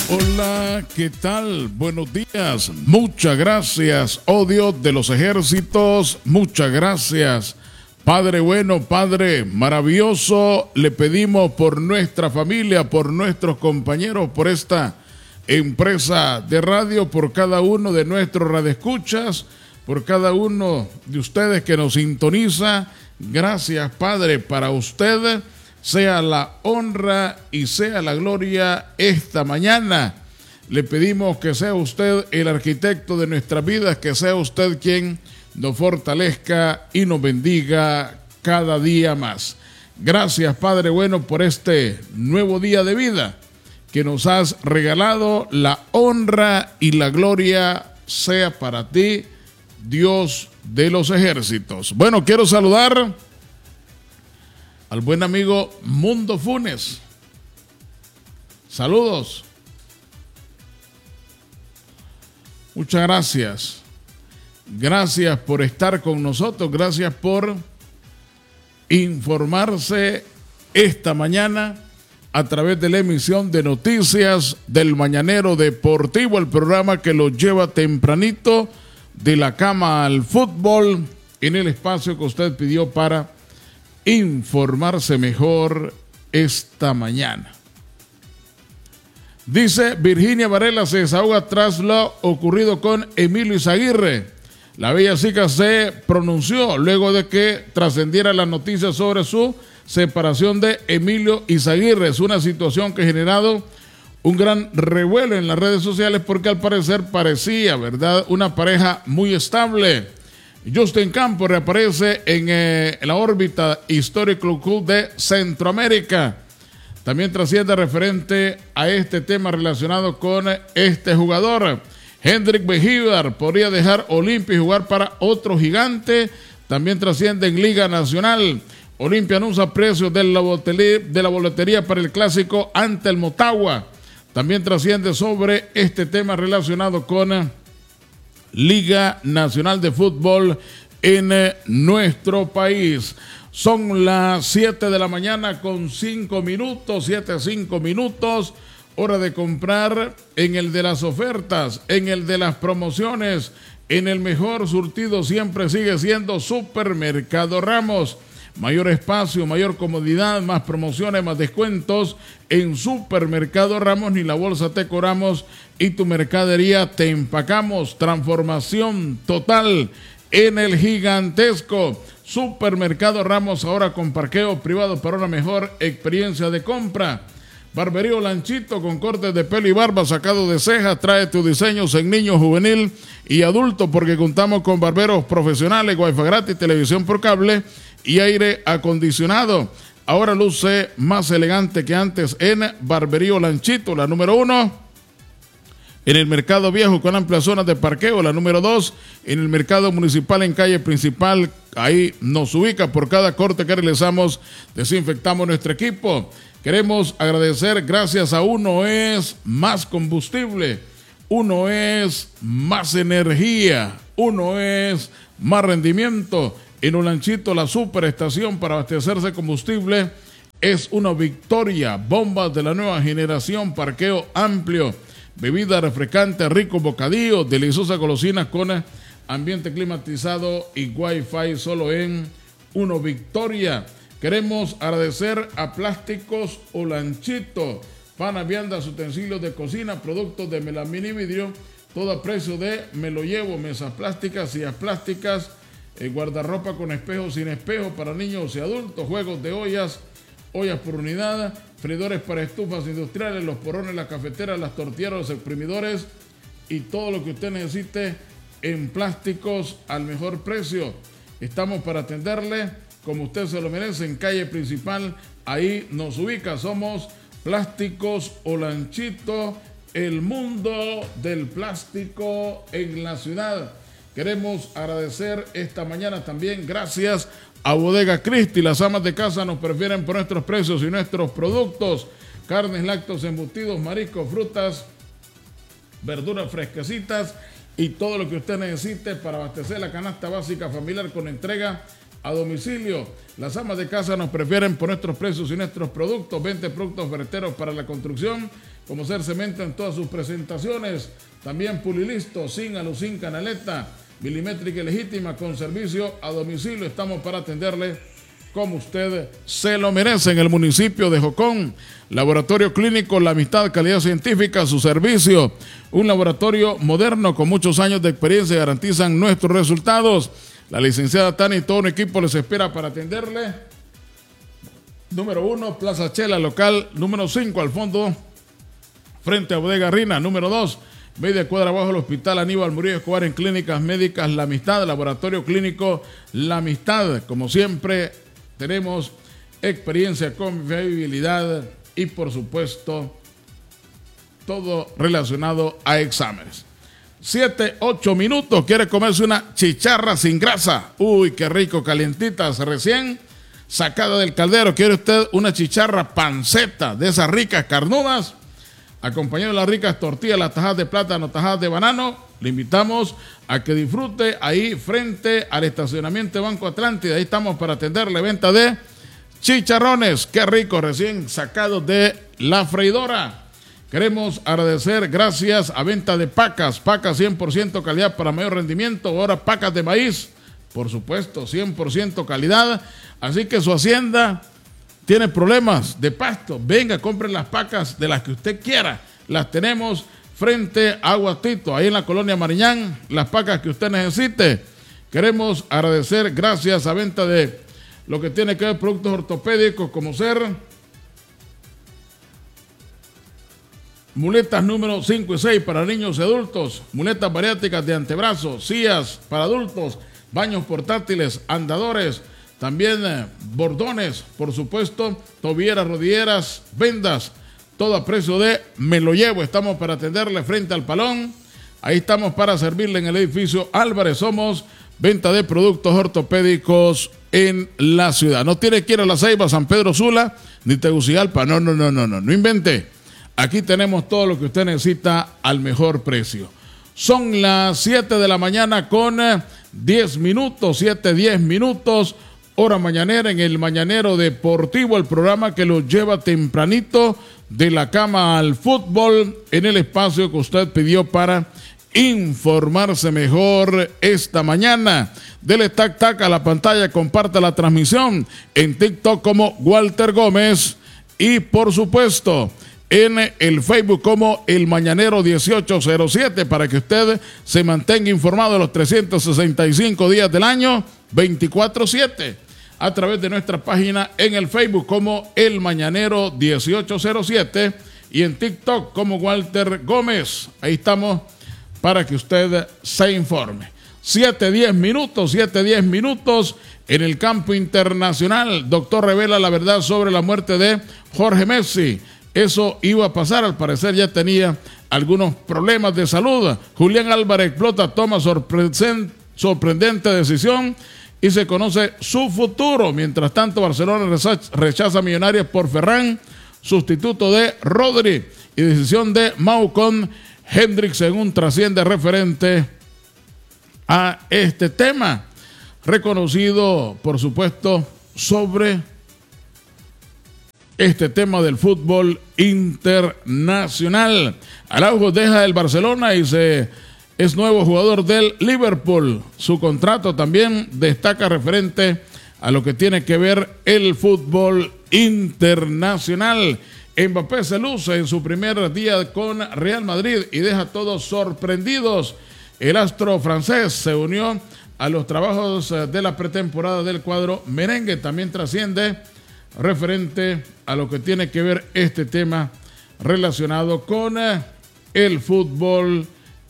Hola, ¿qué tal? Buenos días. Muchas gracias, oh Dios de los ejércitos. Muchas gracias. Padre bueno, Padre maravilloso, le pedimos por nuestra familia, por nuestros compañeros, por esta empresa de radio, por cada uno de nuestros radioescuchas, por cada uno de ustedes que nos sintoniza. Gracias, Padre, para usted sea la honra y sea la gloria esta mañana. Le pedimos que sea usted el arquitecto de nuestras vidas, que sea usted quien nos fortalezca y nos bendiga cada día más. Gracias, Padre bueno, por este nuevo día de vida que nos has regalado. La honra y la gloria sea para ti, Dios de los ejércitos. Bueno, quiero saludar al buen amigo Mundo Funes. Saludos. Muchas gracias. Gracias por estar con nosotros. Gracias por informarse esta mañana a través de la emisión de noticias del Mañanero Deportivo, el programa que lo lleva tempranito de la cama al fútbol en el espacio que usted pidió para informarse mejor esta mañana. Dice Virginia Varela se desahoga tras lo ocurrido con Emilio Izaguirre. La bella chica se pronunció luego de que trascendiera la noticia sobre su separación de Emilio Izaguirre. Es una situación que ha generado un gran revuelo en las redes sociales porque al parecer parecía, ¿verdad?, una pareja muy estable. Justin Campos reaparece en la órbita Histórico Club de Centroamérica. También trasciende referente a este tema relacionado con este jugador. Hendrik Bejívar podría dejar Olimpia y jugar para otro gigante. También trasciende en Liga Nacional. Olimpia anuncia precios de la boletería para el clásico ante el Motagua. También trasciende sobre este tema relacionado con Liga Nacional de Fútbol en nuestro país. Son las 7 de la mañana con 5 minutos, 7:05 minutos, hora de comprar en el de las ofertas, en el de las promociones, en el mejor surtido siempre sigue siendo Supermercado Ramos. Mayor espacio, mayor comodidad, más promociones, más descuentos en Supermercado Ramos. Ni la bolsa te cobramos y tu mercadería te empacamos. Transformación total en el gigantesco Supermercado Ramos, ahora con parqueo privado para una mejor experiencia de compra. Barberío Lanchito con cortes de pelo y barba, sacado de ceja. Trae tus diseños en niño, juvenil y adulto porque contamos con barberos profesionales, wifi gratis, televisión por cable y aire acondicionado. Ahora luce más elegante que antes en Barberío Lanchito, la número 1 en el Mercado Viejo con amplias zonas de parqueo, la número 2 en el Mercado Municipal en calle principal. Ahí nos ubica. Por cada corte que realizamos desinfectamos nuestro equipo. Queremos agradecer, gracias a Uno es más combustible, Uno es más energía, Uno es más rendimiento. En Olanchito, la superestación para abastecerse de combustible es una victoria. Bombas de la nueva generación, parqueo amplio, bebida refrescante, rico bocadillo, deliciosa golosinas con ambiente climatizado y wifi solo en Uno Victoria. Queremos agradecer a Plásticos Olanchito, panas, viandas, utensilios de cocina, productos de melamina y vidrio, todo a precio de me lo llevo, mesas plásticas, sillas plásticas, guardarropa con espejo, sin espejo para niños y adultos, juegos de ollas por unidad, freidores para estufas industriales, los porrones, las cafeteras, las tortilleras, los exprimidores y todo lo que usted necesite en plásticos al mejor precio. Estamos para atenderle como usted se lo merece en calle principal. Ahí nos ubica. Somos Plásticos Olanchito, el mundo del plástico en la ciudad. Queremos agradecer esta mañana también, gracias a Bodega Cristi. Las amas de casa nos prefieren por nuestros precios y nuestros productos. Carnes, lácteos, embutidos, mariscos, frutas, verduras fresquecitas y todo lo que usted necesite para abastecer la canasta básica familiar con entrega a domicilio. Las amas de casa nos prefieren por nuestros precios y nuestros productos. 20 productos ferreteros para la construcción, como ser cemento en todas sus presentaciones. También Pulilisto, sin alucín, canaleta, milimétrica y legítima, con servicio a domicilio. Estamos para atenderle como usted se lo merece en el municipio de Jocón. Laboratorio Clínico La Amistad, calidad científica, su servicio. Un laboratorio moderno con muchos años de experiencia garantizan nuestros resultados. La licenciada Tani y todo un equipo les espera para atenderle. Número 1, Plaza Chela, local número 5, al fondo, frente a Bodega Rina. Número 2, media cuadra abajo del Hospital Aníbal Murillo Escobar, en Clínicas Médicas La Amistad, Laboratorio Clínico La Amistad. Como siempre, tenemos experiencia, confiabilidad y, por supuesto, todo relacionado a exámenes. 7, 8 minutos, quiere comerse una chicharra sin grasa. Uy, qué rico, calientitas, recién sacada del caldero. ¿Quiere usted una chicharra panceta de esas ricas carnudas? Acompañado de las ricas tortillas, las tajadas de plátano, tajadas de banano. Le invitamos a que disfrute ahí frente al estacionamiento de Banco Atlántida. Ahí estamos para atenderle, venta de chicharrones. Qué rico, recién sacados de la freidora. Queremos agradecer, gracias a venta de pacas 100% calidad para mayor rendimiento. Ahora pacas de maíz, por supuesto, 100% calidad. Así que su hacienda tiene problemas de pasto, venga, compre las pacas de las que usted quiera. Las tenemos frente a Aguatito, ahí en la colonia Mariñán, las pacas que usted necesite. Queremos agradecer, gracias a venta de lo que tiene que ver productos ortopédicos, como ser muletas número 5 y 6 para niños y adultos, muletas bariátricas de antebrazo, sillas para adultos, baños portátiles, andadores, también bordones, por supuesto, tobilleras, rodilleras, vendas, todo a precio de me lo llevo. Estamos para atenderle frente al Palón. Ahí estamos para servirle en el edificio Álvarez. Somos venta de productos ortopédicos en la ciudad. No tiene que ir a La Ceiba, San Pedro Sula, ni Tegucigalpa. No invente. Aquí tenemos todo lo que usted necesita al mejor precio. Son las 7 de la mañana con 10 minutos, 7:10 minutos, hora mañanera en el Mañanero Deportivo, el programa que lo lleva tempranito de la cama al fútbol, en el espacio que usted pidió para informarse mejor esta mañana. Dele tac tac a la pantalla, comparta la transmisión en TikTok como Walter Gómez y, por supuesto, en el Facebook como El Mañanero 1807, para que usted se mantenga informado de los 365 días del año, 24/7, a través de nuestra página en el Facebook como El Mañanero 1807 y en TikTok como Walter Gómez. Ahí estamos para que usted se informe. 7:10 minutos en el campo internacional. Doctor revela la verdad sobre la muerte de Jorge Messi. Eso iba a pasar, al parecer ya tenía algunos problemas de salud. Julián Álvarez explota, toma sorprendente decisión y se conoce su futuro. Mientras tanto, Barcelona rechaza a Millonarios por Ferran, sustituto de Rodri, y decisión de Mau con Hendrik, según trasciende referente a este tema. Reconocido, por supuesto, sobre este tema del fútbol internacional. Araujo deja el Barcelona y es nuevo jugador del Liverpool. Su contrato también destaca referente a lo que tiene que ver el fútbol internacional. Mbappé se luce en su primer día con Real Madrid y deja a todos sorprendidos. El astro francés se unió a los trabajos de la pretemporada del cuadro merengue. También trasciende referente a lo que tiene que ver este tema relacionado con el fútbol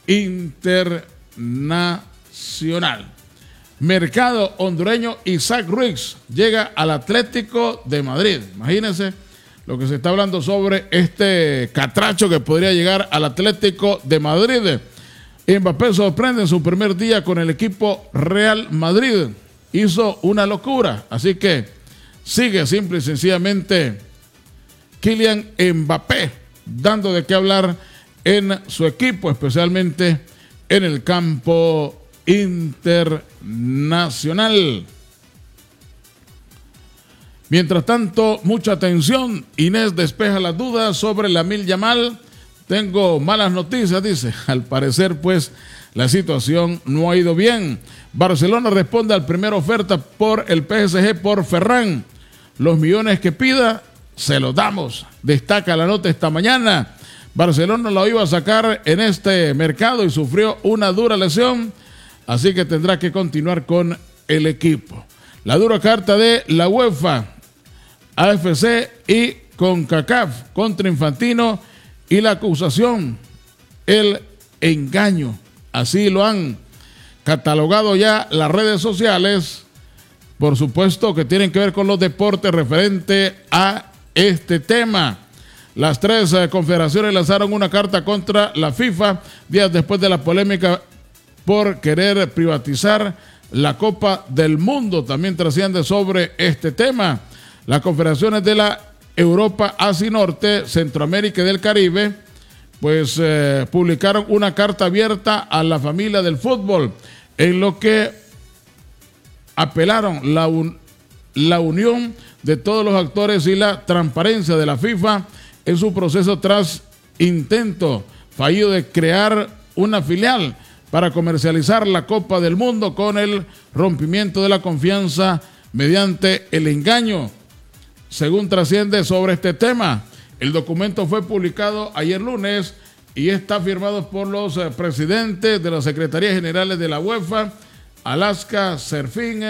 internacional. Mercado hondureño Isaac Ruiz llega al Atlético de Madrid. Imagínense lo que se está hablando sobre este catracho que podría llegar al Atlético de Madrid. Mbappé sorprende en su primer día con el equipo Real Madrid. Hizo una locura, así que sigue simple y sencillamente Kylian Mbappé dando de qué hablar en su equipo, especialmente en el campo internacional. Mientras tanto, mucha atención. Inés despeja las dudas sobre Lamine Yamal. Tengo malas noticias, dice. Al parecer, pues, la situación no ha ido bien. Barcelona responde al primera oferta por el PSG por Ferran. Los millones que pida, se los damos. Destaca la nota esta mañana. Barcelona lo iba a sacar en este mercado y sufrió una dura lesión, así que tendrá que continuar con el equipo. La dura carta de la UEFA, AFC y CONCACAF contra Infantino y la acusación, el engaño. Así lo han catalogado ya las redes sociales, por supuesto que tienen que ver con los deportes referente a este tema. Las tres confederaciones lanzaron una carta contra la FIFA días después de la polémica por querer privatizar la Copa del Mundo. También trasciende sobre este tema. Las confederaciones de la Europa, Asia y Norte, Centroamérica y del Caribe, pues publicaron una carta abierta a la familia del fútbol, en lo que apelaron la unión de todos los actores y la transparencia de la FIFA en su proceso tras intento fallido de crear una filial para comercializar la Copa del Mundo con el rompimiento de la confianza mediante el engaño. Según trasciende sobre este tema, el documento fue publicado ayer lunes y está firmado por los presidentes de las Secretarías Generales de la UEFA, Alaska Serfín,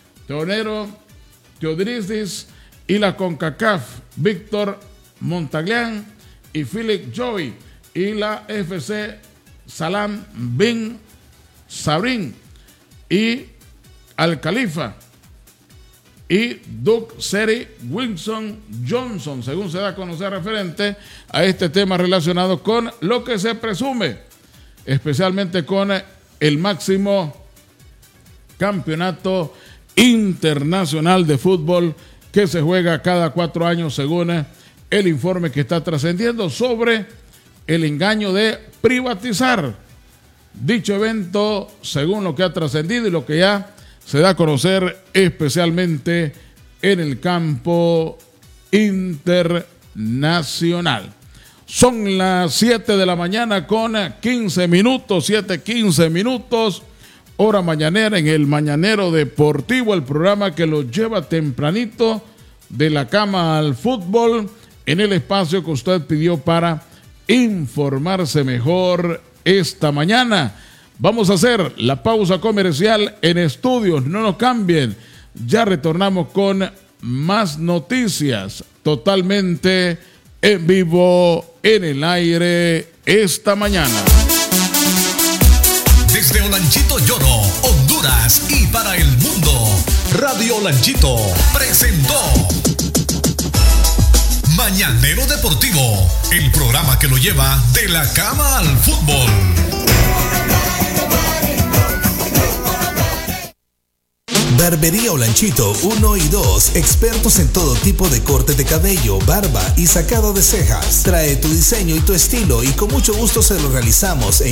Teodrisis, y la CONCACAF, Víctor Montaglián y Philip Joy, y la FC Salam bin Sabrin y Al Khalifa y Doug Seri Wilson Johnson, según se da a conocer referente a este tema relacionado con lo que se presume, especialmente con el máximo campeonato internacional de fútbol que se juega cada 4 años, según el informe que está trascendiendo sobre el engaño de privatizar dicho evento, según lo que ha trascendido y lo que ya se da a conocer especialmente en el campo internacional. Son las 7 de la mañana con 15 minutos, 7:15 minutos, hora mañanera en el Mañanero Deportivo, el programa que los lleva tempranito de la cama al fútbol, en el espacio que usted pidió para informarse mejor esta mañana. Vamos a hacer la pausa comercial en estudios, no nos cambien, ya retornamos con más noticias totalmente en vivo en el aire esta mañana. Desde Olanchito Lloro, Honduras y para el mundo, Radio Olanchito presentó Mañanero Deportivo, el programa que lo lleva de la cama al fútbol. Barbería Olanchito 1 y 2, expertos en todo tipo de corte de cabello, barba y sacado de cejas. Trae tu diseño y tu estilo y con mucho gusto se lo realizamos